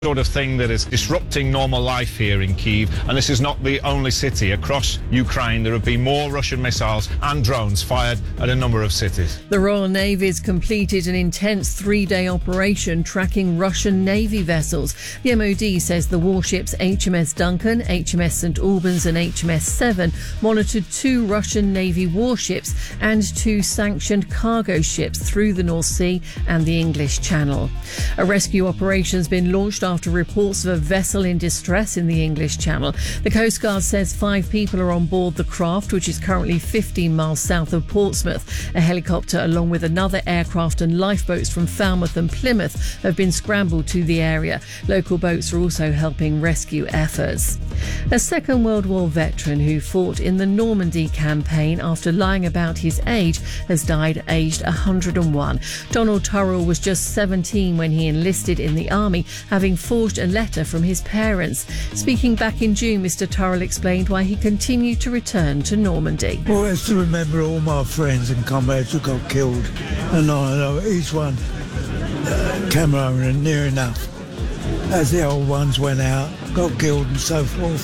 Sort of thing that is disrupting normal life here in Kyiv, and this is not the only city. Across Ukraine there have been more Russian missiles and drones fired at a number of cities. The Royal Navy's completed an intense 3-day operation tracking Russian Navy vessels. The MOD says the warships HMS Duncan, HMS St Albans and HMS Seven monitored 2 Russian Navy warships and 2 sanctioned cargo ships through the North Sea and the English Channel. A rescue operation has been launched after reports of a vessel in distress in the English Channel. The Coast Guard says 5 people are on board the craft, which is currently 15 miles south of Portsmouth. A helicopter, along with another aircraft and lifeboats from Falmouth and Plymouth, have been scrambled to the area. Local boats are also helping rescue efforts. A Second World War veteran who fought in the Normandy campaign after lying about his age has died aged 101. Donald Turrell was just 17 when he enlisted in the army, having forged a letter from his parents. Speaking back in June, Mr Turrell explained why he continued to return to Normandy. Well, it's to remember all my friends and comrades who got killed, and I know each one came home and near enough. As the old ones went out, got killed and so forth,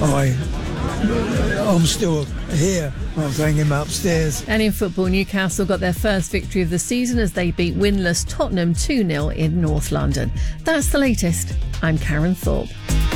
I'm still here. I'm thanking him upstairs. And in football, Newcastle got their first victory of the season as they beat winless Tottenham 2-0 in North London. That's the latest. I'm Karen Thorpe.